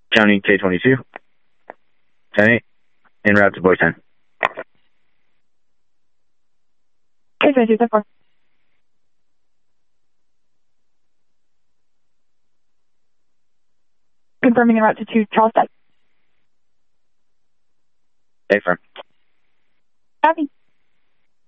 County K22. 10-8. En route to Boy 10. K22, 10-4. Confirming en route to 2 Charles Tech. Stay firm. Copy.